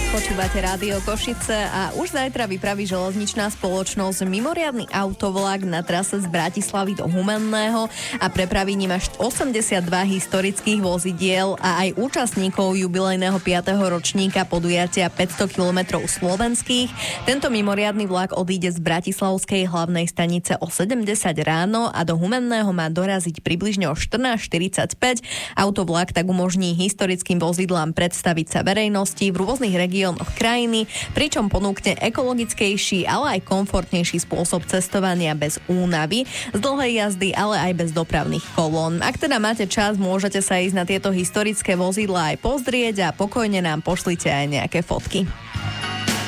Počúvate Rádio Košice a už zajtra vypraví železničná spoločnosť mimoriadny autovlak na trase z Bratislavy do Humenného a prepraví ním až 82 historických vozidiel a aj účastníkov jubilejného 5. ročníka podujatia 500 km slovenských. Tento mimoriadny vlak odíde z Bratislavskej hlavnej stanice o 70 ráno a do Humenného má doraziť približne o 14:45. Autovlak tak umožní historickým vozidlám predstaviť sa verejnosti v rôznych regiónoch krajiny, pričom ponúkne ekologickejší, ale aj komfortnejší spôsob cestovania bez únavy, z dlhej jazdy, ale aj bez dopravných kolón. Ak teda máte čas, môžete sa ísť na tieto historické vozidlá aj pozrieť a pokojne nám pošlite aj nejaké fotky.